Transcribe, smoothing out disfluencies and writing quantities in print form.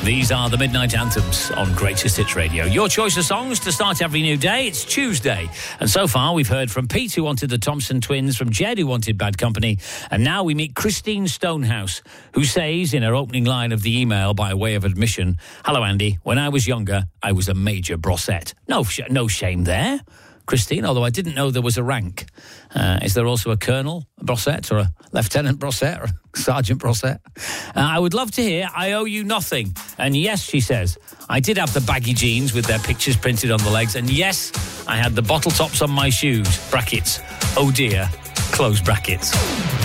These are the Midnight Anthems on Greatest Hits Radio. Your choice of songs to start every new day. It's Tuesday. And so far, we've heard from Pete, who wanted the Thompson Twins, from Jed, who wanted Bad Company. And now we meet Christine Stonehouse, who says in her opening line of the email by way of admission, "Hello, Andy. When I was younger, I was a Major Brossette." No shame there, Christine, although I didn't know there was a rank. Is there also a Colonel Brossette or a Lieutenant Brossette or a Sergeant Brossette? I would love to hear I Owe You Nothing. And yes, she says, I did have the baggy jeans with their pictures printed on the legs. And yes, I had the bottle tops on my shoes. Brackets. Oh dear. Close brackets.